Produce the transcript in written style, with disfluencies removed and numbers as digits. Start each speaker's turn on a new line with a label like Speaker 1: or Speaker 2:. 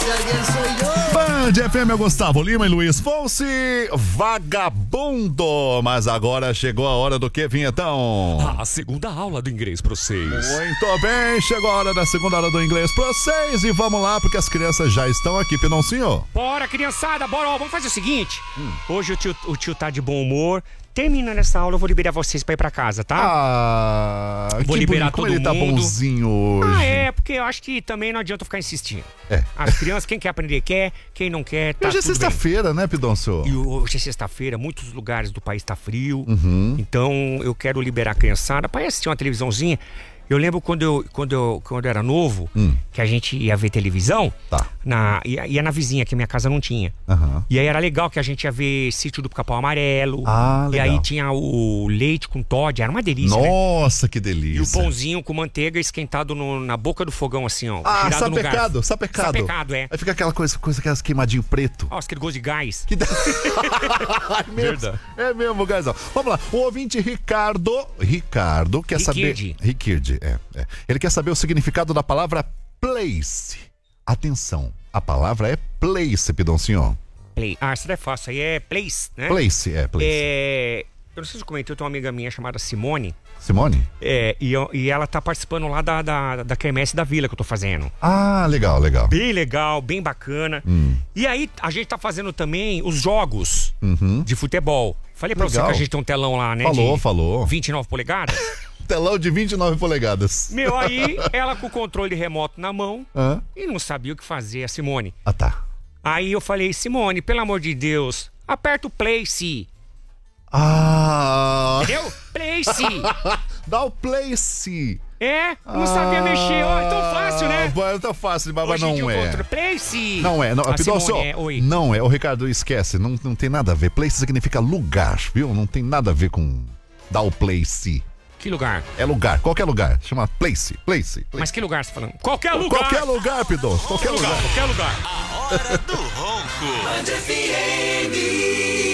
Speaker 1: Band FM, Gustavo Lima e Luiz Fonsi, vagabundo. Mas agora chegou a hora do que, vinhetão?
Speaker 2: A segunda aula do inglês pra vocês.
Speaker 1: Muito bem, chegou a hora da segunda aula do inglês pra vocês. E vamos lá, porque as crianças já estão aqui, Pinoncinho.
Speaker 2: Bora, criançada, bora. Ó, vamos fazer o seguinte. Hoje o tio tá de bom humor. Terminando essa aula, eu vou liberar vocês pra ir pra casa, tá?
Speaker 1: Ah,
Speaker 2: vou liberar todo
Speaker 1: ele
Speaker 2: mundo.
Speaker 1: Tá bonzinho hoje.
Speaker 2: Porque eu acho que também não adianta eu ficar insistindo.
Speaker 1: É.
Speaker 2: As crianças, quem quer aprender quer, quem não quer, tá
Speaker 1: Hoje é
Speaker 2: tudo
Speaker 1: sexta-feira, né, Pidoncio?
Speaker 2: bem. E hoje é sexta-feira, muitos lugares do país tá frio. Então eu quero liberar a criançada pra ir assistir uma televisãozinha. Eu lembro quando eu era novo, que a gente ia ver televisão,
Speaker 1: Tá.
Speaker 2: ia na vizinha, que minha casa não tinha. E aí era legal que a gente ia ver Sítio do Pica-Pau Amarelo.
Speaker 1: Ah, legal.
Speaker 2: E aí tinha o leite com Toddy, era uma delícia, né?
Speaker 1: Nossa, que
Speaker 2: E o
Speaker 1: delícia.
Speaker 2: pãozinho com manteiga esquentado na boca do fogão, assim, ó.
Speaker 1: Ah,
Speaker 2: girado no garfo.
Speaker 1: sapecado.
Speaker 2: Sapecado, é.
Speaker 1: Aí fica aquela coisa aquelas queimadinho preto.
Speaker 2: Ó, aquele gosto de gás.
Speaker 1: Que é mesmo,
Speaker 2: Verdade.
Speaker 1: é mesmo, Gazão. Vamos lá, o ouvinte Ricardo quer saber... Riquirdi, ele quer saber o significado da palavra place. Atenção, a palavra é place, Pidoncinho.
Speaker 2: Play. Ah, essa daí é fácil, aí é place, né?
Speaker 1: Place.
Speaker 2: Eu não sei se eu comentei, eu tenho uma amiga minha chamada Simone.
Speaker 1: Simone?
Speaker 2: E ela tá participando lá da quermesse da vila que eu tô fazendo.
Speaker 1: Ah, legal.
Speaker 2: Bem legal, bem bacana. E aí, a gente tá fazendo também os jogos de futebol. Falei pra você
Speaker 1: Legal.
Speaker 2: que a gente tem um telão lá, né?
Speaker 1: Falou.
Speaker 2: 29 polegadas.
Speaker 1: Telão de 29 polegadas.
Speaker 2: Meu, aí ela com o controle remoto na mão
Speaker 1: Hã?
Speaker 2: e não sabia o que fazer, a Simone.
Speaker 1: Ah, tá.
Speaker 2: Aí eu falei, Simone, pelo amor de Deus, aperta o place.
Speaker 1: Ah.
Speaker 2: Entendeu? Place.
Speaker 1: Dá o place.
Speaker 2: Não sabia mexer. Ó, é tão fácil, né?
Speaker 1: É tão fácil, mas
Speaker 2: Hoje em dia
Speaker 1: não
Speaker 2: o
Speaker 1: é.
Speaker 2: controle, place.
Speaker 1: Não é, não.
Speaker 2: A
Speaker 1: Pidoncio,
Speaker 2: Simone, oi.
Speaker 1: não é. O Ricardo, esquece. Não tem nada a ver. Place significa lugar, viu? Não tem nada a ver com dar o place.
Speaker 2: Que lugar?
Speaker 1: É lugar, qualquer lugar. Chama place.
Speaker 2: Mas que lugar você tá falando? Qualquer lugar.
Speaker 1: Qualquer lugar, Pidoncio. Qualquer lugar.
Speaker 2: Qualquer lugar.
Speaker 3: A hora do ronco. Band FM.